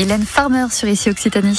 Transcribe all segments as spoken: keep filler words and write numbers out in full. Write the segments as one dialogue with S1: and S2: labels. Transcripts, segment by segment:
S1: Mylène Farmer sur Ici Occitanie.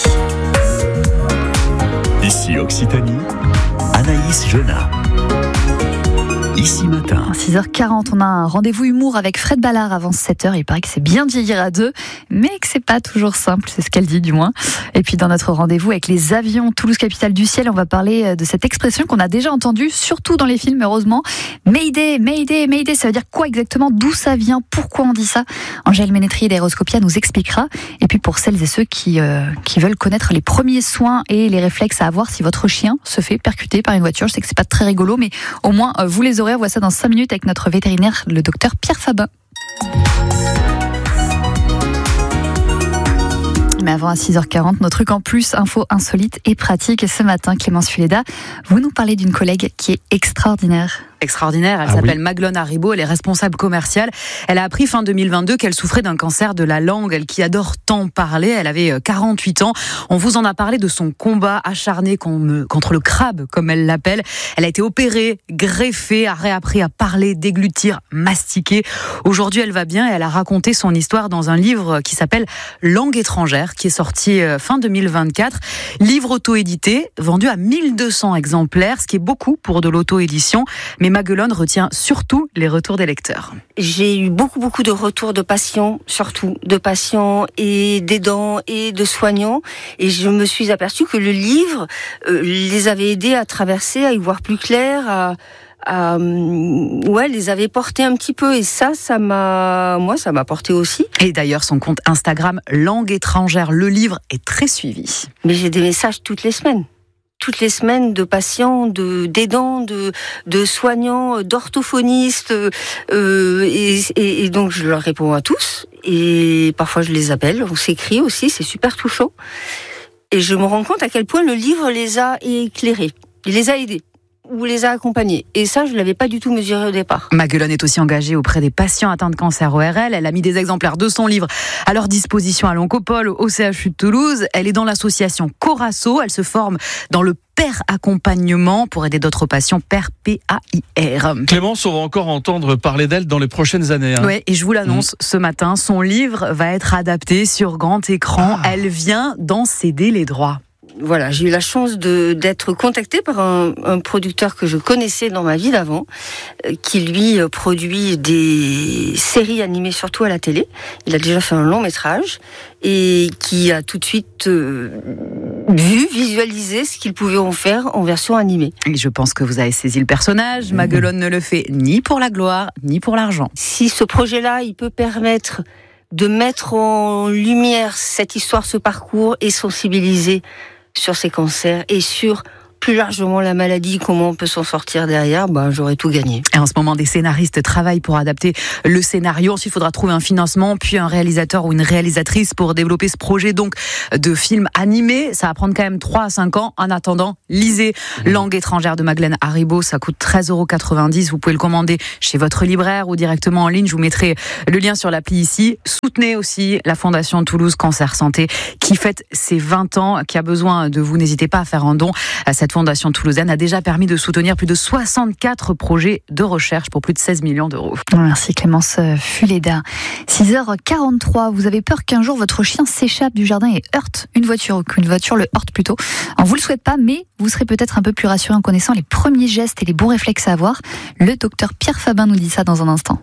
S2: Ici Occitanie, Anaïs Genat. Ici matin.
S1: six heures quarante, on a un rendez-vous humour avec Fred Ballard avant sept heures. Il paraît que c'est bien de vieillir à deux, mais que c'est pas toujours simple, c'est ce qu'elle dit du moins. Et puis dans notre rendez-vous avec les avions Toulouse Capitale du Ciel, on va parler de cette expression qu'on a déjà entendue, surtout dans les films heureusement. Mayday, Mayday, Mayday, ça veut dire quoi exactement? D'où ça vient? Pourquoi on dit ça? Angèle Ménétry d'Aéroscopia nous expliquera. Et puis pour celles et ceux qui, euh, qui veulent connaître les premiers soins et les réflexes à avoir si votre chien se fait percuter par une voiture, je sais que c'est pas très rigolo, mais au moins euh, vous les aurez. On voit ça dans cinq minutes avec notre vétérinaire, le docteur Pierre Fabin. Mais avant à six heures quarante, nos trucs en plus, info insolite et pratique. Et ce matin, Clémence Fuleda, vous nous parlez d'une collègue qui est extraordinaire.
S3: Extraordinaire, elle
S2: ah
S3: s'appelle
S2: oui.
S3: Maglone Haribo, elle est responsable commerciale. Elle a appris fin deux mille vingt-deux qu'elle souffrait d'un cancer de la langue, elle qui adore tant parler, elle avait quarante-huit ans. On vous en a parlé de son combat acharné contre le crabe, comme elle l'appelle. Elle a été opérée, greffée, a réappris à parler, déglutir, mastiquer. Aujourd'hui, elle va bien et elle a raconté son histoire dans un livre qui s'appelle Langue étrangère, qui est sorti fin deux mille vingt-quatre. Livre auto-édité, vendu à mille deux cents exemplaires, ce qui est beaucoup pour de l'auto-édition. Mais Maguelone retient surtout les retours des lecteurs.
S4: J'ai eu beaucoup, beaucoup de retours de patients, surtout de patients et d'aidants et de soignants. Et je me suis aperçue que le livre euh, les avait aidés à traverser, à y voir plus clair, à... à ouais, les avait portés un petit peu. Et ça, ça m'a, moi, ça m'a porté aussi.
S3: Et d'ailleurs, son compte Instagram, Langue étrangère, le livre, est très suivi.
S4: Mais j'ai des messages toutes les semaines. Toutes les semaines de patients, de d'aidants, de de soignants, d'orthophonistes, euh, et, et, et donc je leur réponds à tous. Et parfois je les appelle, on s'écrit aussi, c'est super touchant. Et je me rends compte à quel point le livre les a éclairés, il les a aidés ou les a accompagnés. Et ça, je ne l'avais pas du tout mesuré au départ.
S3: Maguelone est aussi engagée auprès des patients atteints de cancer O R L. Elle a mis des exemplaires de son livre à leur disposition à l'Oncopole, au C H U de Toulouse. Elle est dans l'association Corasso. Elle se forme dans le Pair Accompagnement pour aider d'autres patients, Pair P A I R.
S5: Clémence, on va encore entendre parler d'elle dans les prochaines années. Hein.
S3: Oui, et je vous l'annonce mmh. ce matin, son livre va être adapté sur grand écran. Ah. Elle vient d'en céder les droits.
S4: Voilà, j'ai eu la chance de, d'être contactée par un, un producteur que je connaissais dans ma vie d'avant, euh, qui lui euh, produit des séries animées surtout à la télé. Il a déjà fait un long métrage et qui a tout de suite euh, vu, visualisé ce qu'il pouvait en faire en version animée.
S3: Et je pense que vous avez saisi le personnage. Mmh. Maguelone ne le fait ni pour la gloire, ni pour l'argent.
S4: Si ce projet-là, il peut permettre de mettre en lumière cette histoire, ce parcours et sensibiliser sur ces cancers et sur plus largement la maladie, comment on peut s'en sortir derrière, ben, j'aurais tout gagné.
S3: Et en ce moment, des scénaristes travaillent pour adapter le scénario. Ensuite, il faudra trouver un financement, puis un réalisateur ou une réalisatrice pour développer ce projet donc de film animé. Ça va prendre quand même trois à cinq ans. En attendant, lisez mmh. Langue étrangère de Maglone Haribo. Ça coûte treize euros quatre-vingt-dix. Vous pouvez le commander chez votre libraire ou directement en ligne. Je vous mettrai le lien sur l'appli ici. Soutenez aussi la Fondation Toulouse Cancer Santé qui fête ses vingt ans, qui a besoin de vous. N'hésitez pas à faire un don à cette Fondation toulousaine a déjà permis de soutenir plus de soixante-quatre projets de recherche pour plus de seize millions d'euros.
S1: Merci Clémence Fuleda. six heures quarante-trois, vous avez peur qu'un jour votre chien s'échappe du jardin et heurte une voiture, ou qu'une voiture le heurte plutôt. Alors, vous ne le souhaitez pas, mais vous serez peut-être un peu plus rassuré en connaissant les premiers gestes et les bons réflexes à avoir. Le docteur Pierre Fabin nous dit ça dans un instant.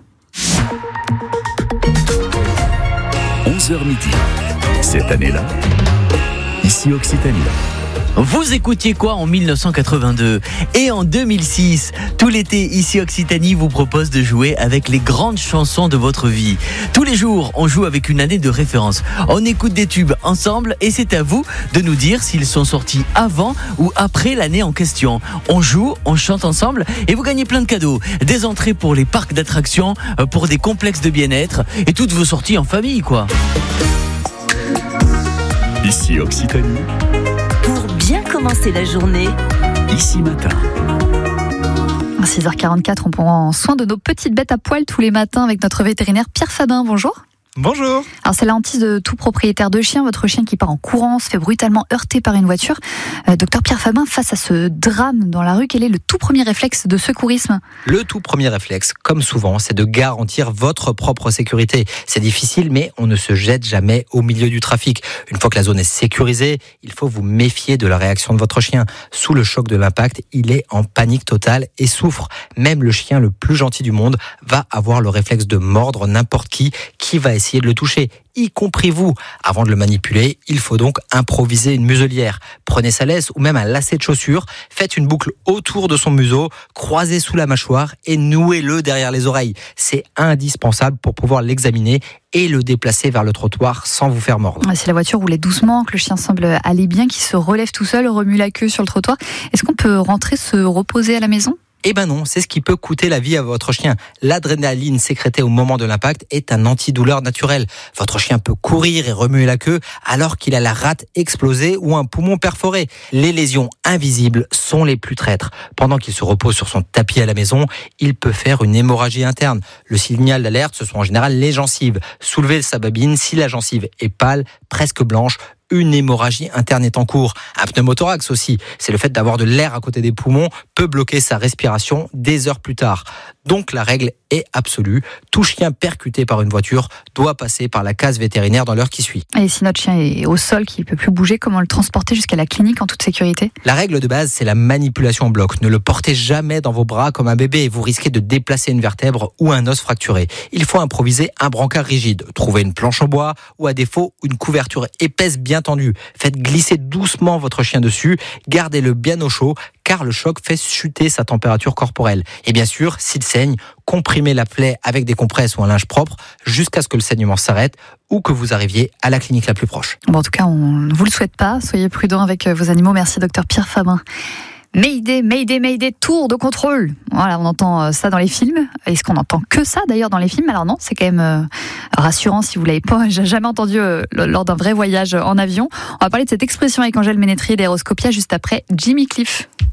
S2: onze heures midi. Cette année-là, Ici Occitanie.
S6: Vous écoutiez quoi en mille neuf cent quatre-vingt-deux? Et en deux mille six, tout l'été, Ici Occitanie vous propose de jouer avec les grandes chansons de votre vie. Tous les jours, on joue avec une année de référence. On écoute des tubes ensemble et c'est à vous de nous dire s'ils sont sortis avant ou après l'année en question. On joue, on chante ensemble et vous gagnez plein de cadeaux. Des entrées pour les parcs d'attractions, pour des complexes de bien-être et toutes vos sorties en famille, quoi.
S2: Ici Occitanie.
S7: Pour bien commencer la journée.
S2: Ici matin.
S1: À six heures quarante-quatre, on prend soin de nos petites bêtes à poil tous les matins avec notre vétérinaire Pierre Fabin. Bonjour.
S8: Bonjour.
S1: Alors c'est la hantise de tout propriétaire de chien, votre chien qui part en courant, se fait brutalement heurter par une voiture. Euh, docteur Pierre Fabin, face à ce drame dans la rue, quel est le tout premier réflexe de secourisme ?
S8: Le tout premier réflexe, comme souvent, c'est de garantir votre propre sécurité. C'est difficile, mais on ne se jette jamais au milieu du trafic. Une fois que la zone est sécurisée, il faut vous méfier de la réaction de votre chien. Sous le choc de l'impact, il est en panique totale et souffre. Même le chien le plus gentil du monde va avoir le réflexe de mordre n'importe qui qui va essayer de le toucher, y compris vous. Avant de le manipuler, il faut donc improviser une muselière. Prenez sa laisse ou même un lacet de chaussure, faites une boucle autour de son museau, croisez sous la mâchoire et nouez-le derrière les oreilles. C'est indispensable pour pouvoir l'examiner et le déplacer vers le trottoir sans vous faire mordre.
S1: Si la voiture roulait doucement, que le chien semble aller bien, qu'il se relève tout seul, remue la queue sur le trottoir, est-ce qu'on peut rentrer se reposer à la maison ?
S8: Eh ben non, c'est ce qui peut coûter la vie à votre chien. L'adrénaline sécrétée au moment de l'impact est un antidouleur naturel. Votre chien peut courir et remuer la queue alors qu'il a la rate explosée ou un poumon perforé. Les lésions invisibles sont les plus traîtres. Pendant qu'il se repose sur son tapis à la maison, il peut faire une hémorragie interne. Le signal d'alerte, ce sont en général les gencives. Soulevez sa babine si la gencive est pâle, presque blanche. Une hémorragie interne est en cours. Un pneumothorax aussi, c'est le fait d'avoir de l'air à côté des poumons, peut bloquer sa respiration des heures plus tard. Donc la règle est absolue. Tout chien percuté par une voiture doit passer par la case vétérinaire dans l'heure qui suit.
S1: Et si notre chien est au sol, qu'il ne peut plus bouger, comment le transporter jusqu'à la clinique en toute sécurité ?
S8: La règle de base, c'est la manipulation en bloc. Ne le portez jamais dans vos bras comme un bébé. Vous risquez de déplacer une vertèbre ou un os fracturé. Il faut improviser un brancard rigide. Trouvez une planche en bois ou à défaut une couverture épaisse bien tendue. Faites glisser doucement votre chien dessus. Gardez-le bien au chaud car le choc fait chuter sa température corporelle. Et bien sûr, s'il saigne, comprimez la plaie avec des compresses ou un linge propre jusqu'à ce que le saignement s'arrête ou que vous arriviez à la clinique la plus proche.
S1: Bon, en tout cas, on ne vous le souhaite pas. Soyez prudents avec vos animaux. Merci, docteur Pierre Fabin. Mayday, Mayday, Mayday, tour de contrôle. Voilà, on entend ça dans les films. Est-ce qu'on entend que ça d'ailleurs dans les films ? Alors non, c'est quand même euh, rassurant si vous l'avez pas jamais entendu euh, lors d'un vrai voyage en avion. On va parler de cette expression avec Angèle Ménétrier d'Aéroscopia juste après Jimmy Cliff.